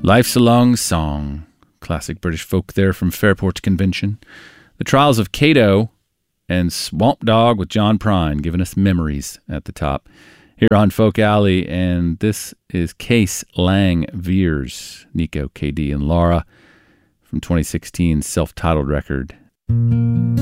Life's a Long Song, classic British folk there from Fairport Convention. The Trials of Cato and Swamp Dog with John Prine, giving us memories at the top here on Folk Alley. And this is Case Lang Veers, Nico, KD, and Laura from 2016's self-titled record.